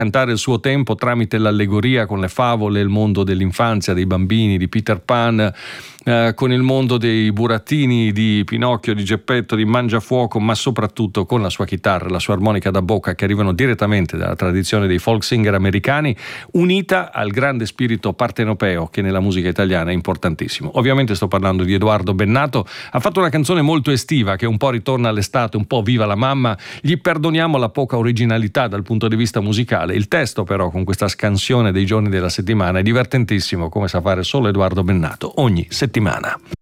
cantare il suo tempo tramite l'allegoria con le favole, il mondo dell'infanzia, dei bambini, di Peter Pan, con il mondo dei burattini, di Pinocchio, di Geppetto, di Mangiafuoco, ma soprattutto con la sua chitarra, la sua armonica da bocca, che arrivano direttamente dalla tradizione dei folk singer americani, unita al grande spirito partenopeo che nella musica italiana è importantissimo. Ovviamente sto parlando di Edoardo Bennato. Ha fatto una canzone molto estiva che un po' ritorna all'estate, un po' viva la mamma. Gli perdoniamo la poca originalità dal punto di vista musicale. Il testo però, con questa scansione dei giorni della settimana, è divertentissimo, come sa fare solo Edoardo Bennato ogni settimana.